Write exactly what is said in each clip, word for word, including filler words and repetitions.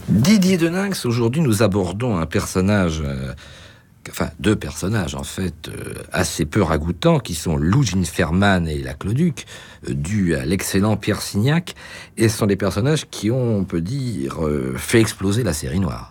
Didier Deninx, aujourd'hui nous abordons un personnage, euh, enfin deux personnages en fait, euh, assez peu ragoûtants, qui sont Lou Ginferman et la Cloduc, euh, dus à l'excellent Pierre Signac, et ce sont des personnages qui ont, on peut dire, euh, fait exploser la série noire.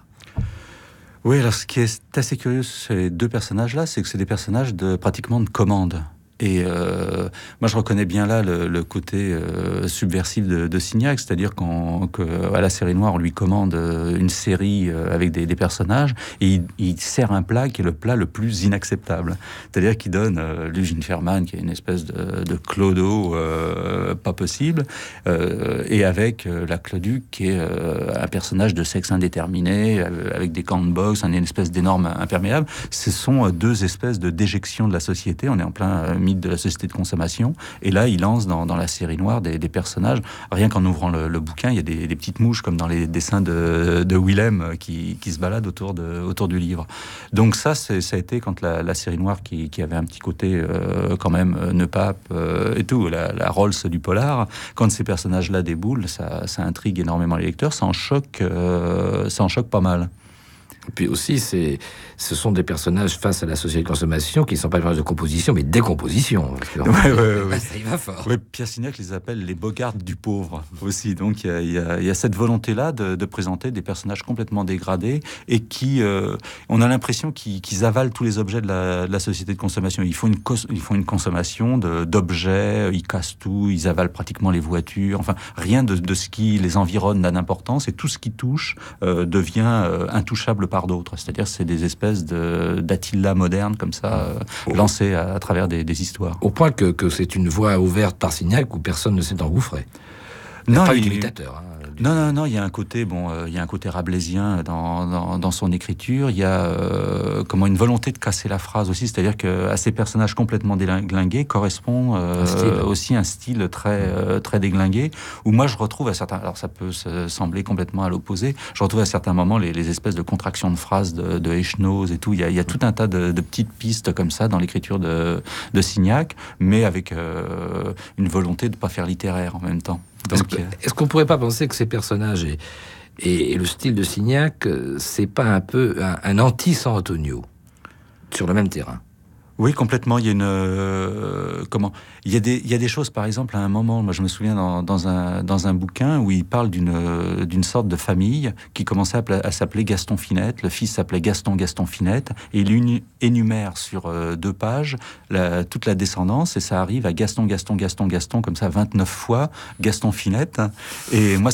Oui, alors ce qui est assez curieux sur ces deux personnages-là, c'est que c'est des personnages de pratiquement de commande. Et euh, moi, je reconnais bien là le, le côté euh, subversif de, de Signac, c'est-à-dire qu'à la série noire, on lui commande une série avec des, des personnages, et il, il sert un plat qui est le plat le plus inacceptable. C'est-à-dire qu'il donne euh, Lou Ginferman, qui est une espèce de, de clodo euh, pas possible, euh, et avec euh, la Cloduc, qui est euh, un personnage de sexe indéterminé, euh, avec des camps de boxe, une espèce d'énorme imperméable. Ce sont deux espèces de déjection de la société. On est en plein euh, mythe de la société de consommation, et là il lance dans, dans la série noire des, des personnages, rien qu'en ouvrant le, le bouquin, il y a des, des petites mouches comme dans les dessins de, de Willem qui, qui se baladent autour, de, autour du livre. Donc ça, ça a été quand la, la série noire qui, qui avait un petit côté euh, quand même euh, Neupape euh, et tout, la, la Rolls du polar, quand ces personnages-là déboulent, ça, ça intrigue énormément les lecteurs, ça en choque, euh, ça en choque pas mal. Et puis aussi, c'est, ce sont des personnages face à la société de consommation qui ne sont pas des personnages de composition, mais décomposition. Ouais, ouais, ouais, ouais. Ça y va fort. Ouais, Pierre Signac les appelle les bogards du pauvre aussi. Donc il y, y, y a cette volonté-là de, de présenter des personnages complètement dégradés et qui, euh, on a l'impression qu'ils, qu'ils avalent tous les objets de la, de la société de consommation. Ils font une, cos, ils font une consommation de, d'objets, ils cassent tout, ils avalent pratiquement les voitures. Enfin, rien de, de ce qui les environne n'a d'importance, et tout ce qui touche euh, devient euh, intouchable par d'autres. C'est-à-dire c'est des espèces de, d'Attila modernes comme ça, euh, oh. lancées à, à travers des, des histoires. Au point que, que c'est une voie ouverte par Signac où personne ne s'est engouffré. Non, pas il... imitateur. Hein, non, non, non. Il y a un côté, bon, euh, il y a un côté rabelaisien dans, dans, dans son écriture. Il y a euh, comment une volonté de casser la phrase aussi, c'est-à-dire que à ces personnages complètement déglingués correspond euh, un style. aussi un style très euh, très déglingué. Où moi je retrouve à certains, alors ça peut se sembler complètement à l'opposé. Je retrouve à certains moments les, les espèces de contractions de phrases de, de Echnoz et tout. Il y a, il y a tout un tas de, de petites pistes comme ça dans l'écriture de, de Signac, mais avec euh, une volonté de pas faire littéraire en même temps. Donc, est-ce, que, est-ce qu'on pourrait pas penser que ces personnages et, et, et le style de Signac, c'est pas un peu un, un anti-San Antonio sur le même terrain? Oui, complètement. Il y a une euh, comment il y a des il y a des choses, par exemple, à un moment, moi je me souviens dans, dans un dans un bouquin où il parle d'une d'une sorte de famille qui commençait à, à s'appeler Gaston Finette. Le fils s'appelait Gaston Gaston Finette, et il uni, énumère sur euh, deux pages la, toute la descendance, et ça arrive à Gaston Gaston Gaston Gaston comme ça vingt-neuf fois Gaston Finette. Et moi